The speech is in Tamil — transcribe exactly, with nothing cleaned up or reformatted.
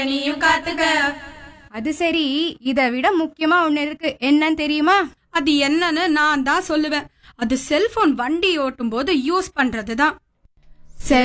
நீயும் காத்துக்க. அது சரி, இதை விட முக்கியமா ஒண்ணு இருக்கு, என்னன்னு தெரியுமா? அது என்னன்னு நான் தான் சொல்லுவேன். அது செல்போன் வண்டி ஓட்டும் போது யூஸ் பண்றதுதான்.